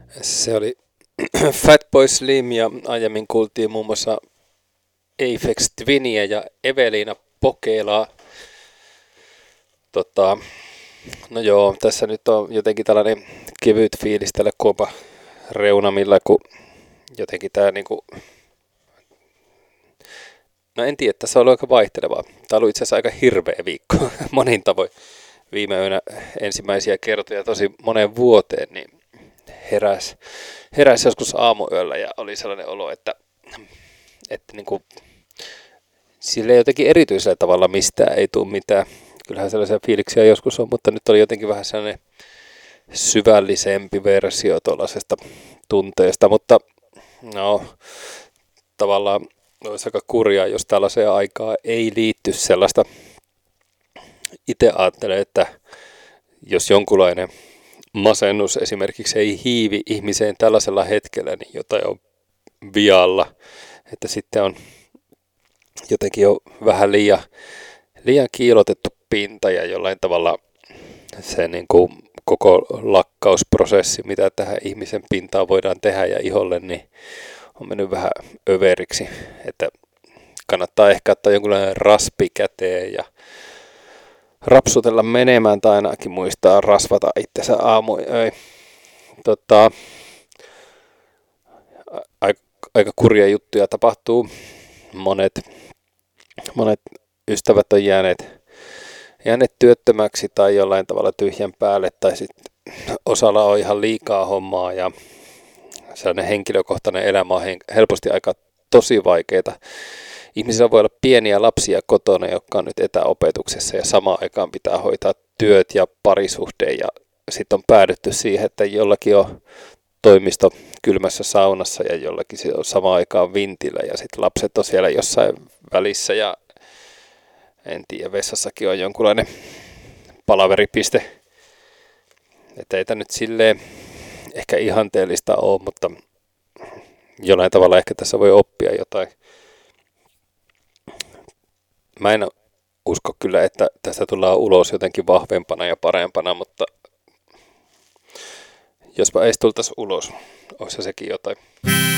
Se oli Fatboy Slim ja aiemmin kuultiin muun muassa Aphex Twinia ja Evelina Pokelaa. No joo, tässä nyt on jotenkin tällainen kevyt fiilis tällä Kopa reunamilla, kun jotenkin tää niinku... No en tiedä, tässä on ollut aika vaihtelevaa. Tää on ollut itse asiassa aika hirveä viikko monin tavoin. Viime yönä ensimmäisiä kertoja tosi moneen vuoteen, niin heräs joskus aamuyöllä ja oli sellainen olo, että niinku, sille jotenkin erityisellä tavalla mistään ei tule mitään. Kyllähän sellaisia fiiliksiä joskus on, mutta nyt oli jotenkin vähän sellainen syvällisempi versio tuollaisesta tunteesta, mutta no tavallaan olisi aika kurjaa, jos tällaiseen aikaan ei liitty sellaista. Itse ajattelen, että jos jonkunlainen masennus esimerkiksi ei hiivi ihmiseen tällaisella hetkellä, niin jotain on vialla, että sitten on jotenkin jo vähän liian kiilotettu pinta ja jollain tavalla se niin kuin koko lakkausprosessi, mitä tähän ihmisen pintaan voidaan tehdä ja iholle, niin on mennyt vähän överiksi, että kannattaa ehkä ottaa jonkunlainen raspi käteen ja rapsutella menemään tai ainakin muistaa rasvata itsensä aamuöin. Aika kurja juttuja tapahtuu. Monet ystävät on jääneet työttömäksi tai jollain tavalla tyhjän päälle tai sitten osalla on ihan liikaa hommaa ja sellainen henkilökohtainen elämä on helposti aika tosi vaikeaa. Ihmisillä voi olla pieniä lapsia kotona, jotka on nyt etäopetuksessa ja samaan aikaan pitää hoitaa työt ja parisuhde ja sitten on päädytty siihen, että jollakin on toimisto kylmässä saunassa ja jollakin se on samaan aikaan vintillä ja sitten lapset on siellä jossain välissä ja en tiedä, vessassakin on jonkunlainen palaveripiste. Että ei tämä nyt silleen ehkä ihanteellista ole, mutta jollain tavalla ehkä tässä voi oppia jotain. Mä en usko kyllä, että tästä tullaan ulos jotenkin vahvempana ja parempana, mutta jospa ei tultaisi ulos, olisi sekin jotain.